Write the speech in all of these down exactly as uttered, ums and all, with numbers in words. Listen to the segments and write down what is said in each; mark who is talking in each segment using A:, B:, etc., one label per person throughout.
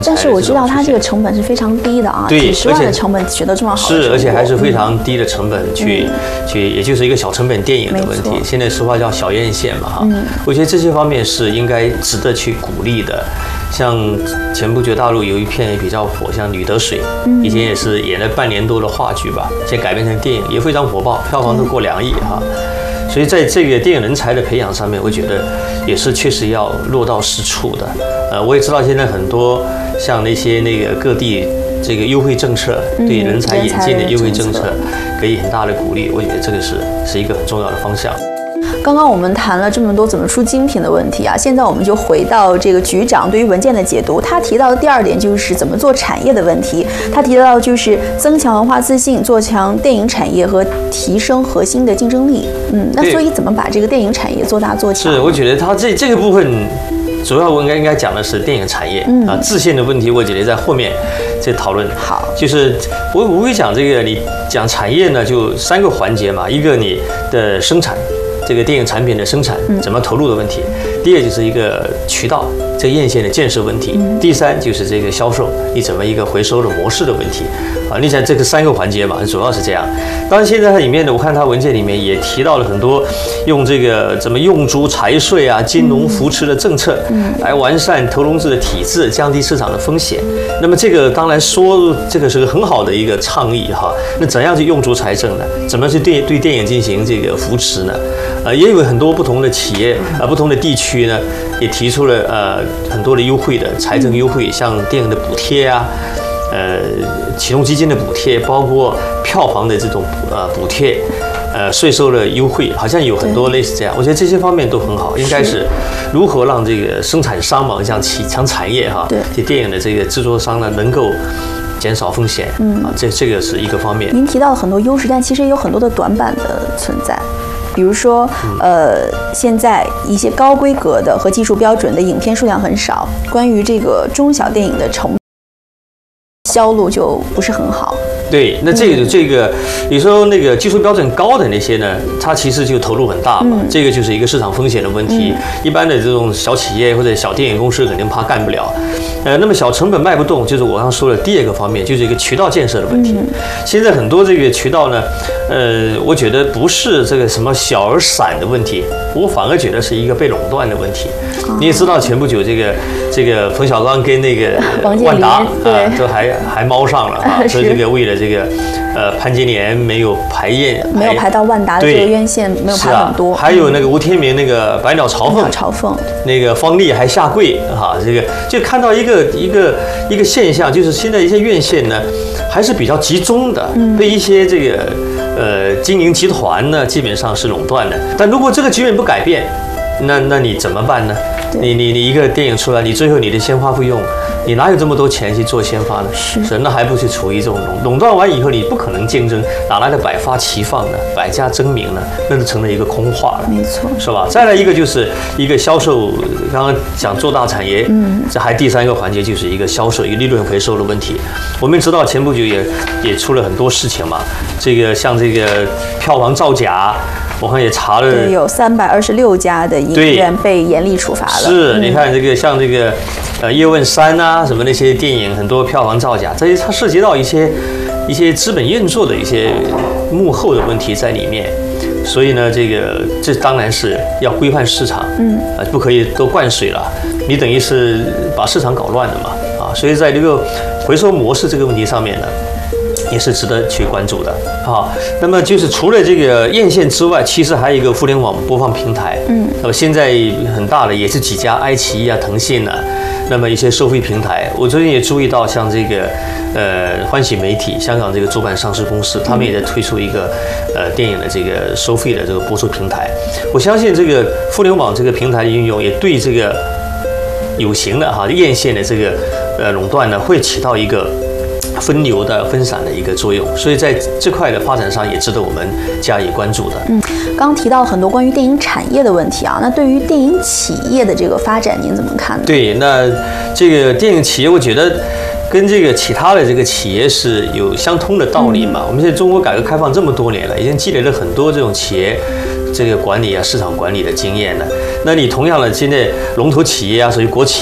A: 但是我知道它这个成本是非常低的啊，
B: 对，
A: 几十万的成本取得这么好的成果，
B: 是，而且还是非常低的成本去、嗯、去，也就是一个小成本电影的问题。现在俗话叫小院线嘛哈、嗯，我觉得这些方面是应该值得去鼓励的。像前不久大陆有一片也比较火，像《吕得水》，以前也是演了半年多的话剧吧，现在改编成电影也非常火爆，票房都过两亿哈。所以在这个电影人才的培养上面，我觉得也是确实要落到实处的。呃，我也知道现在很多像那些那个各地这个优惠政策，对人才引进的优惠政策给予很大的鼓励，我觉得这个是是一个很重要的方向。
A: 刚刚我们谈了这么多怎么出精品的问题啊，现在我们就回到这个局长对于文件的解读。他提到的第二点就是怎么做产业的问题。他提到就是增强文化自信，做强电影产业和提升核心的竞争力。嗯，那所以怎么把这个电影产业做大做强？
B: 是，我觉得他这这个部分主要我应该应该讲的是电影产业、嗯、啊，自信的问题，我觉得在后面再讨论。
A: 好，
B: 就是我我会讲这个，你讲产业呢，就三个环节嘛，一个你的生产。这个电影产品的生产怎么投入的问题，嗯、第二就是一个渠道这个院线的建设问题，嗯、第三就是这个销售你怎么一个回收的模式的问题啊。你想这个三个环节嘛，主要是这样。当然现在它里面呢，我看它文件里面也提到了很多用这个怎么用足财税啊、金融扶持的政策，嗯、来完善投融资的体制，降低市场的风险。那么这个当然说这个是个很好的一个倡议哈。那怎样去用足财政呢？怎么去对对电影进行这个扶持呢？呃，也有很多不同的企业啊、呃，不同的地区呢，也提出了呃很多的优惠的财政优惠，像电影的补贴啊，呃，启动基金的补贴，包括票房的这种呃补贴，呃，税收的优惠，好像有很多类似这样。我觉得这些方面都很好，应该是如何让这个生产商嘛，像起强产业哈，这电影的这个制作商呢，能够减少风险，嗯啊，这这个是一个方面。
A: 您提到了很多优势，但其实也有很多的短板的存在。比如说，呃，现在一些高规格的和技术标准的影片数量很少，关于这个中小电影的成销路就不是很好。
B: 对，那这个、嗯、这个，你说那个技术标准高的那些呢，它其实就投入很大嘛，嗯、这个就是一个市场风险的问题。嗯、一般的这种小企业或者小电影公司肯定怕干不了。呃，那么小成本卖不动，就是我刚说的第二个方面，就是一个渠道建设的问题。嗯、现在很多这个渠道呢，呃，我觉得不是这个什么小而散的问题，我反而觉得是一个被垄断的问题。哦、你也知道，前不久这个这个冯小刚跟那个万达啊，都还还猫上了啊，说这个为了这个呃潘金莲没有排验，
A: 没有排到万达的这个院线，没有排很多。
B: 啊、还有那个吴天明那个百鸟朝凤，
A: 朝凤
B: 那个方丽还下跪哈、啊，这个就看到一个。一个一个现象，就是现在一些院线呢，还是比较集中的，被一些这个呃经营集团呢，基本上是垄断的。但如果这个局面不改变，那那你怎么办呢？你你你一个电影出来，你最后你的先发费用，你哪有这么多钱去做先发呢？是，是那还不是处于这种垄垄断完以后，你不可能竞争，哪来的百花齐放呢？百家争鸣呢？那就成了一个空话了，
A: 没错，
B: 是吧？再来一个就是一个销售，刚刚讲做大产业，嗯，这还第三个环节就是一个销售，一个利润回收的问题。我们知道前不久也也出了很多事情嘛，这个像这个票房造假。我看也查了，
A: 对，有三百二十六家的影院被严厉处罚了。
B: 是，嗯、你看这个像这个，呃，《叶问三》啊，什么那些电影，很多票房造假，这些它涉及到一些一些资本运作的一些幕后的问题在里面。所以呢，这个这当然是要规范市场，嗯，啊，不可以都灌水了，你等于是把市场搞乱了嘛，啊，所以在这个回收模式这个问题上面呢。也是值得去关注的啊。那么就是除了这个院线之外，其实还有一个互联网播放平台。嗯，那么现在很大的也是几家，爱奇艺啊、腾讯啊，那么一些收费平台。我最近也注意到，像这个呃欢喜媒体，香港这个主板上市公司，他们也在推出一个呃电影的这个收费的这个播出平台。我相信这个互联网这个平台的运用，也对这个有形的哈院线的这个呃垄断呢，会起到一个分流的分散的一个作用，所以在这块的发展上也值得我们加以关注的。
A: 嗯，刚刚提到很多关于电影产业的问题啊，那对于电影企业的这个发展，您怎么看呢？
B: 对，那这个电影企业，我觉得跟这个其他的这个企业是有相通的道理嘛。嗯、我们现在中国改革开放这么多年了，已经积累了很多这种企业这个管理啊、市场管理的经验了。那你同样的，现在龙头企业啊，属于国企了。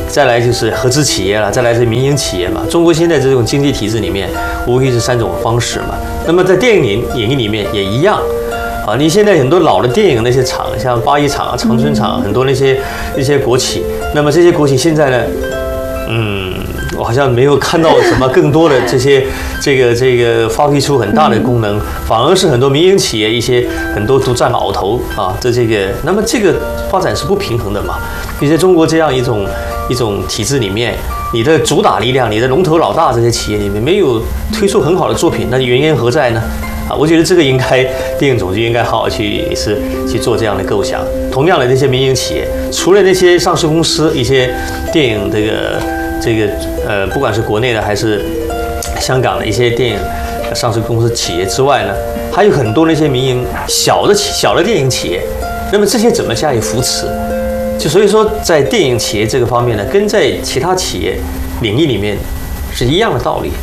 B: 再来就是合资企业了，再来是民营企业嘛。中国现在这种经济体制里面，无非是三种方式嘛。那么在电影领领域里面也一样。啊，你现在很多老的电影那些厂，像八一厂啊、长春厂，很多那些那些国企，那么这些国企现在呢，嗯，我好像没有看到什么更多的这些这个这个发挥出很大的功能，反而是很多民营企业一些很多独占鳌头啊，这这个，那么这个发展是不平衡的嘛？你在中国这样一种一种体制里面，你的主打力量，你的龙头老大这些企业里面没有推出很好的作品，那原因何在呢？啊，我觉得这个应该电影总局应该好好去也是去做这样的构想。同样的，那些民营企业，除了那些上市公司，一些电影这个这个呃，不管是国内的还是香港的一些电影上市公司企业之外呢，还有很多那些民营小的小的电影企业。那么这些怎么加以扶持？就所以说，在电影企业这个方面呢，跟在其他企业领域里面是一样的道理。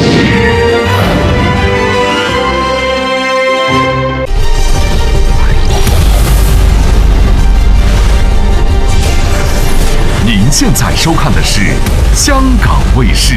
C: 您现在收看的是香港卫视。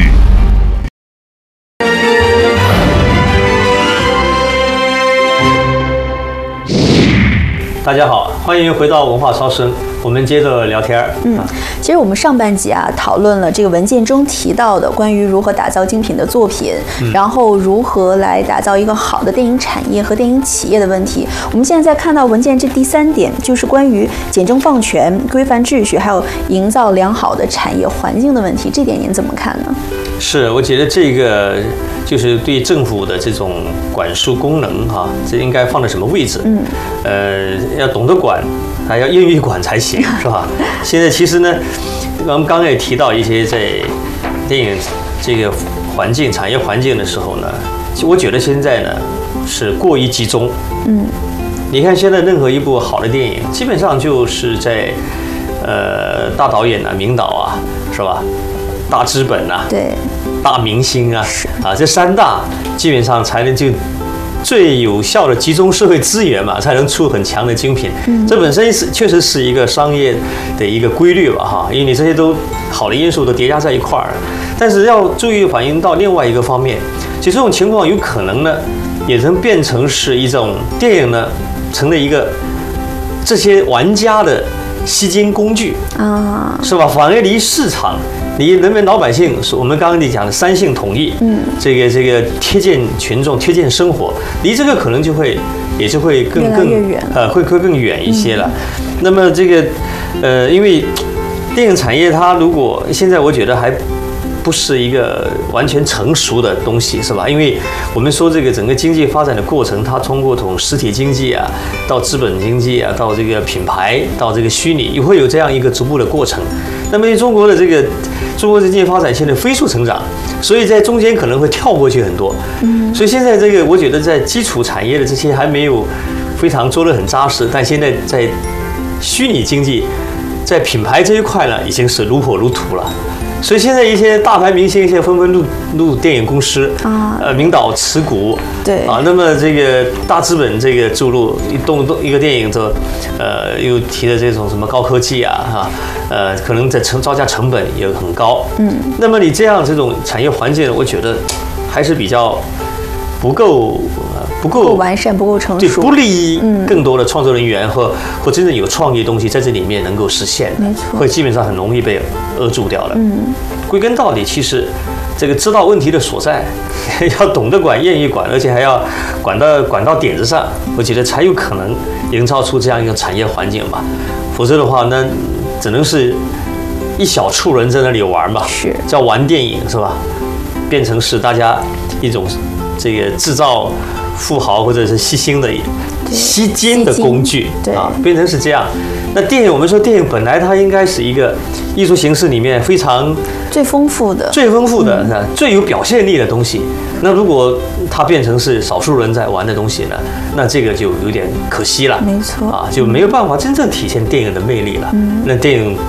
B: 大家好，欢迎回到文化超声，我们接着聊天。
A: 嗯，其实我们上半集啊讨论了这个文件中提到的关于如何打造精品的作品，嗯、然后如何来打造一个好的电影产业和电影企业的问题。我们现在在看到文件这第三点，就是关于简政放权、规范秩序，还有营造良好的产业环境的问题。这点您怎么看呢？
B: 是，我觉得这个就是对政府的这种管束功能哈、啊，这应该放在什么位置？嗯，呃，要懂得管，还要愿意管才行，是吧？现在其实呢，我们刚刚也提到一些在电影这个环境、产业环境的时候呢，我觉得现在呢是过于集中。嗯，你看现在任何一部好的电影，基本上就是在呃大导演啊、名导啊，是吧？大资本啊，
A: 对，
B: 大明星啊，啊，这三大基本上才能就最有效的集中社会资源嘛，才能出很强的精品。嗯、这本身是确实是一个商业的一个规律吧，哈，因为你这些都好的因素都叠加在一块儿。但是要注意反映到另外一个方面，其实这种情况有可能呢，也能变成是一种电影呢，成了一个这些玩家的吸金工具啊，是吧？反而离市场。你人民老百姓，我们刚刚你讲的三性统一，嗯，这个这个贴近群众、贴近生活，离这个可能就会也就会更更呃会会更远一些了。嗯、那么这个呃，因为电影产业它如果现在我觉得还不是一个完全成熟的东西，是吧？因为我们说这个整个经济发展的过程，它通过从实体经济啊，到资本经济啊，到这个品牌，到这个虚拟，也会有这样一个逐步的过程。那么中国的这个中国的经济发展现在飞速成长，所以在中间可能会跳过去很多。嗯，所以现在这个我觉得在基础产业的这些还没有非常做得很扎实，但现在在虚拟经济，在品牌这一块呢，已经是如火如荼了。所以现在一些大牌明星现在纷纷入入电影公司啊，呃，名导持股，
A: 对
B: 啊，那么这个大资本这个注入一动动一个电影的，呃，又提的这种什么高科技啊，哈，呃，可能在成造价成本也很高，嗯，那么你这样这种产业环境，我觉得还是比较不够。不够
A: 完善，不够成熟，
B: 对，不利于更多的创作人员和、嗯、或真正有创意的东西在这里面能够实现，
A: 没错，
B: 会基本上很容易被扼住掉了。嗯，归根到底，其实这个知道问题的所在，要懂得管，愿意管，而且还要管到管到点子上，我觉得才有可能营造出这样一个产业环境吧。否则的话，那只能是一小撮人在那里玩吧，
A: 是
B: 叫玩电影是吧？变成是大家一种这个制造富豪或者是吸星的吸金的工具啊，变成是这样。那电影，我们说电影本来它应该是一个艺术形式里面非常
A: 最丰富的、
B: 最丰富的、嗯、最有表现力的东西。那如果它变成是少数人在玩的东西呢，那这个就有点可惜了。
A: 没错
B: 啊，就没有办法真正体现电影的魅力了。嗯、那电影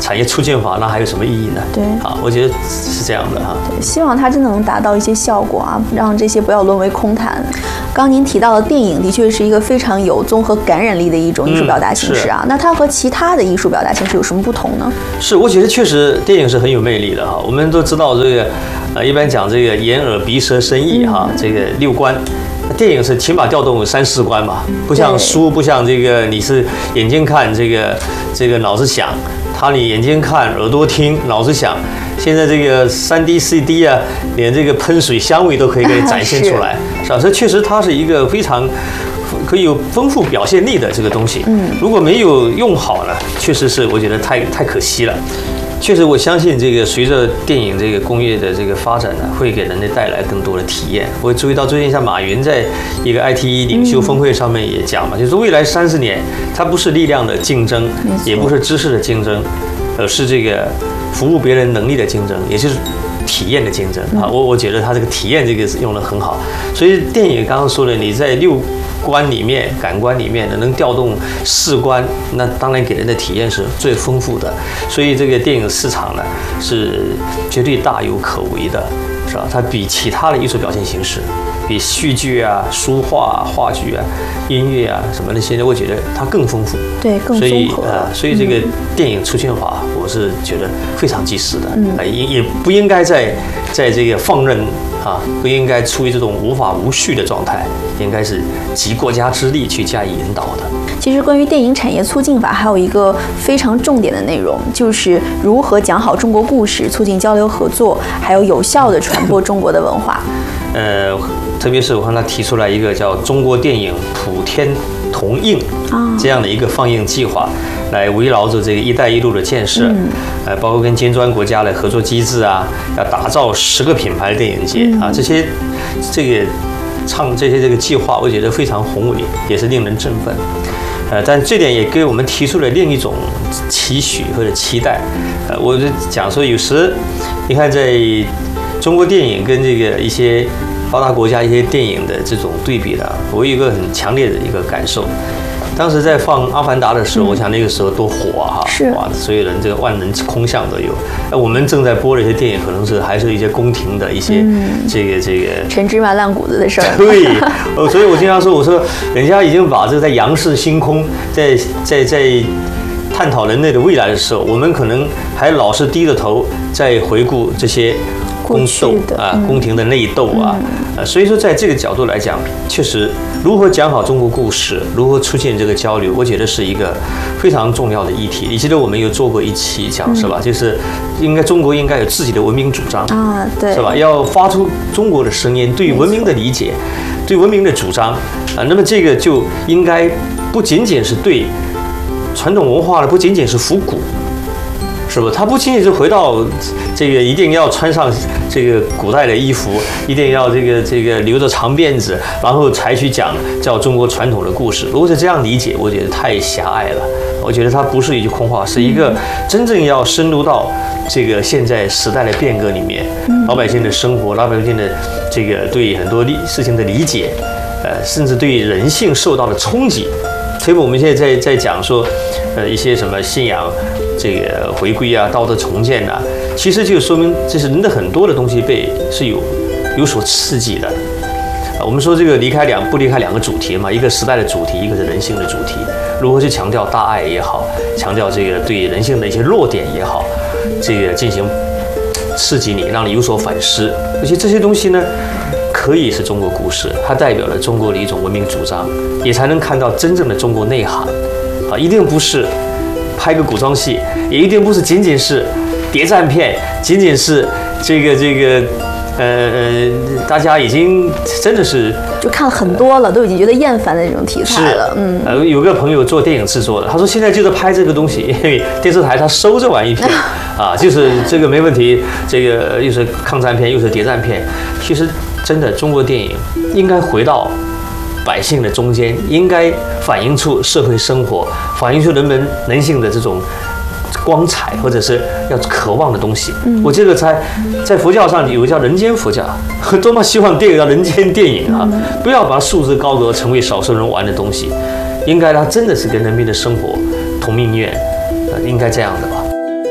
B: 产业促进法，那还有什么意义呢？
A: 对，
B: 啊，我觉得是这样的哈。
A: 希望它真的能达到一些效果啊，让这些不要沦为空谈。刚刚您提到的电影的确是一个非常有综合感染力的一种艺术表达形式啊，嗯、那它和其他的艺术表达形式有什么不同呢？
B: 是，我觉得确实电影是很有魅力的哈。我们都知道这个，呃，一般讲这个眼耳鼻舌身意哈，嗯、这个六官。电影是起码调动三四官嘛，不像书，不像这个你是眼睛看这个这个脑子想，他你眼睛看耳朵听脑子想。现在这个三 D、四 D 啊，连这个喷水香味都可以给你展现出来，是吧？这确实它是一个非常可以有丰富表现力的这个东西。嗯，如果没有用好呢，确实是我觉得太太可惜了。确实，我相信这个随着电影这个工业的这个发展呢，会给人类带来更多的体验。我注意到最近像马云在一个 I T 领袖峰会上面也讲嘛，就是未来三十年，它不是力量的竞争，也不是知识的竞争，而是这个服务别人能力的竞争，也就是体验的竞争啊。我我觉得他这个体验这个用得很好。所以电影刚刚说的，你在六官里面、感官里面能调动四官，那当然给人的体验是最丰富的。所以这个电影市场呢是绝对大有可为的，是吧？它比其他的艺术表现形式，比戏剧啊、书画、啊、话剧啊、音乐啊什么那些，我觉得它更丰富。
A: 对，更
B: 所以
A: 综合。
B: 呃，所以这个电影出现法，我是觉得非常及时的，嗯，也也不应该在在这个放任。啊，不应该处于这种无法无序的状态，应该是集国家之力去加以引导的。
A: 其实，关于电影产业促进法，还有一个非常重点的内容，就是如何讲好中国故事，促进交流合作，还有有效地传播中国的文化。呃，
B: 特别是我看他提出来一个叫中国电影普天同映这样的一个放映计划，来围绕着这个“一带一路”的建设，嗯、呃，包括跟金砖国家的合作机制啊，要打造十个品牌电影节、嗯、啊，这些这个唱这些这个计划，我觉得非常宏伟，也是令人振奋。呃，但这点也给我们提出了另一种期许或者期待。呃，我就讲说，有时你看，在中国电影跟这个一些发达国家一些电影的这种对比呢，我有一个很强烈的一个感受。当时在放《阿凡达》的时候，嗯、我想那个时候多火啊！
A: 是
B: 哇，所有人这个万人空巷都有。那我们正在播的一些电影，可能是还是一些宫廷的一些、嗯、这个这个
A: 陈芝麻烂谷子的事儿。
B: 对，哦，所以我经常说，我说人家已经把这个在仰视星空，在在在探讨人类的未来的时候，我们可能还老是低着头在回顾这些。宫斗啊，宫廷的内斗啊，呃，所以说在这个角度来讲，确实如何讲好中国故事，如何出现这个交流，我觉得是一个非常重要的议题。你记得我们有做过一期讲是吧？就是应该中国应该有自己的文明主张
A: 啊，对，
B: 是吧？要发出中国的声音，对文明的理解，对文明的主张啊。那么这个就应该不仅仅是对传统文化的，不仅仅是复古。是不？他不仅仅是回到这个一定要穿上这个古代的衣服，一定要这个这个留着长辫子，然后才去讲叫中国传统的故事。如果是这样理解，我觉得太狭隘了。我觉得它不是一句空话，是一个真正要深入到这个现在时代的变革里面，老百姓的生活，老百姓的这个对很多事情的理解，呃，甚至对人性受到的冲击。所以我们现在在在讲说，呃，一些什么信仰。这个回归啊，道德重建啊，其实就说明这是人的很多的东西被是有有所刺激的啊。我们说这个离开两不离开两个主题嘛，一个时代的主题，一个是人性的主题。如何去强调大爱也好，强调这个对人性的一些弱点也好，这个进行刺激你，让你有所反思。而且这些东西呢，可以是中国故事，它代表了中国的一种文明主张，也才能看到真正的中国内涵啊，一定不是。拍个古装戏，也一定不是仅仅是谍战片，仅仅是这个这个，呃呃，大家已经真的是
A: 就看了很多了，都已经觉得厌烦的这种题材了。嗯，
B: 呃，有个朋友做电影制作的，他说现在就是拍这个东西，因为电视台他收这玩意片啊，就是这个没问题，这个又是抗战片又是谍战片，其实真的中国电影应该回到。百姓的中间应该反映出社会生活，反映出人们人性的这种光彩，或者是要渴望的东西。嗯、我这个在在佛教上有个叫人间佛教，多么希望电影叫人间电影啊！嗯、不要把它束之高阁，成为少数人玩的东西，应该它真的是跟人民的生活同命运，呃，应该这样的吧。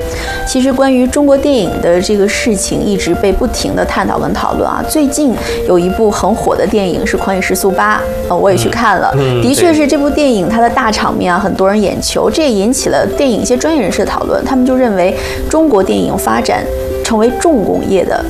A: 其实关于中国电影的这个事情一直被不停的探讨跟讨论啊。最近有一部很火的电影是《狂野时速八》，呃，我也去看了，
B: 嗯嗯、
A: 的确是这部电影它的大场面啊，很多人眼球，这也引起了电影一些专业人士的讨论。他们就认为中国电影发展成为重工业的